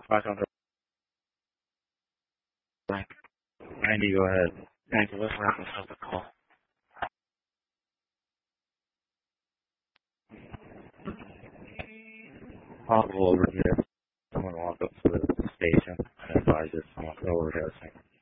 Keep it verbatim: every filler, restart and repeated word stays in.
five hundred. Randy, go ahead. Thank you. Let's wrap this up the call. Possible overhead. Someone walk up to the station and advise us someone overdosing.